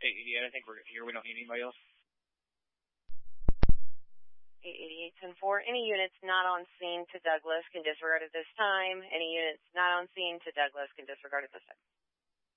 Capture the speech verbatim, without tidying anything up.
eight eighty-eight, I think we're here. We don't need anybody else. eight eighty-eight ten four. Any units not on scene to Douglas can disregard at this time. Any units not on scene to Douglas can disregard at this time.